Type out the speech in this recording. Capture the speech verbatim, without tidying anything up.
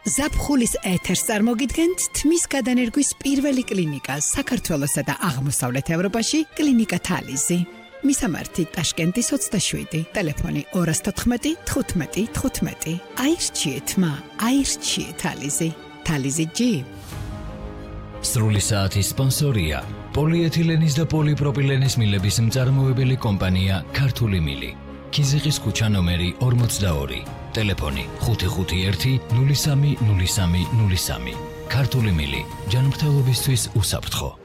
ზაფხულის ეთერს წარმოგიდგენთ თმის გადანერგვის პირველი კლინიკა საქართველოსა და აღმოსავლეთ ევროპაში კლინიკა თალიზი. მისამართი ტაშკენტის ოცდაშვიდი, ტელეფონი ორას თოთხმეტი თხუთმეტი თხუთმეტი. აირჩიეთ მა, აირჩიეთ თალიზი. თალიზი ჯი. სრული საათის სპონსორია პოლიეთილენის და პოლიპროპილენის მილების მწარმოებელი კომპანია ქართული მილი. ქიზიყის ქუჩა ნომერი ორმოცდაორი. ტელეფონი ხუთი ხუთი ერთი ნული სამი ნული სამი ნული სამი. ქართული მილი ჯანმრთელობისთვის უსაფრთხო.